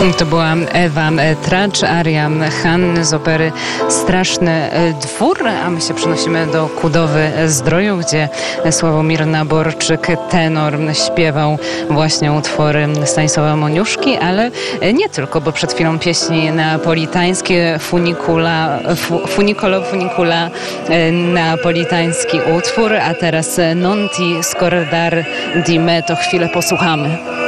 To była Ewa Tracz, aria Hanny z opery Straszny Dwór, a my się przenosimy do Kudowy-Zdroju, gdzie Sławomir Naborczyk, tenor, śpiewał właśnie utwory Stanisława Moniuszki, ale nie tylko, bo przed chwilą pieśni napolitańskie, funicula, napolitański utwór, a teraz Non ti scordar di me, to chwilę posłuchamy.